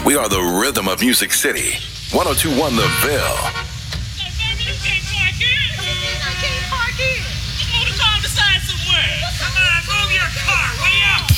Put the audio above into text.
We are the rhythm of Music City. 1021 The Ville. Hey, baby, you can't park here. I can't park here. Let's move the car on the side somewhere. Come on, move your car. Way up.